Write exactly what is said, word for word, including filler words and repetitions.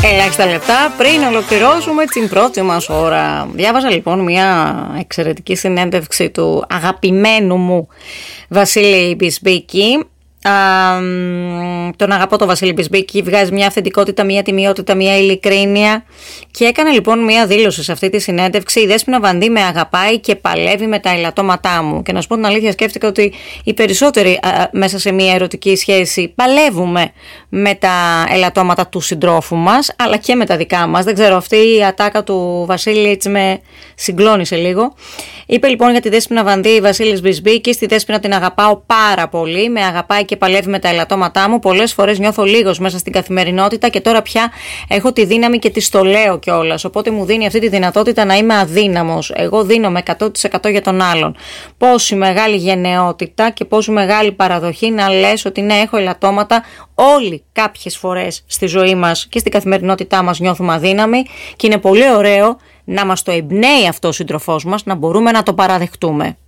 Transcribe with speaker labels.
Speaker 1: Ελάχιστα λεπτά πριν ολοκληρώσουμε την πρώτη μας ώρα. Διάβαζα λοιπόν μια εξαιρετική συνέντευξη του αγαπημένου μου Βασίλη Μπισμπίκη. Α, τον αγαπώ τον Βασίλη Μπισμπίκη, βγάζει μια αυθεντικότητα, μια τιμιότητα, μια ειλικρίνεια και έκανε λοιπόν μια δήλωση σε αυτή τη συνέντευξη: η Δέσποινα Βανδύ με αγαπάει και παλεύει με τα ελαττώματά μου. Και να σου πω την αλήθεια, σκέφτηκα ότι οι περισσότεροι α, μέσα σε μια ερωτική σχέση παλεύουμε με τα ελαττώματα του συντρόφου μας, αλλά και με τα δικά μας. Δεν ξέρω, αυτή η ατάκα του Βασίλη έτσι με συγκλώνησε λίγο. Είπε λοιπόν για τη Δέσποινα Βανδύ Βασίλης Μπισμπίκης: τη Δέσποινα την αγαπάω πάρα πολύ, με αγαπάει και παλεύει με τα ελαττώματά μου. Πολλές φορές νιώθω λίγος μέσα στην καθημερινότητα και τώρα πια έχω τη δύναμη και τη το λέω κιόλας. Οπότε μου δίνει αυτή τη δυνατότητα να είμαι αδύναμος. Εγώ δίνομαι εκατό τοις εκατό για τον άλλον. Πόση μεγάλη γενναιότητα και πόση μεγάλη παραδοχή να λες ότι ναι, έχω ελαττώματα. Όλοι κάποιες φορές στη ζωή μας και στην καθημερινότητά μας νιώθουμε αδύναμοι και είναι πολύ ωραίο να μας το εμπνέει αυτό ο σύντροφός μας, να μπορούμε να το παραδεχτούμε.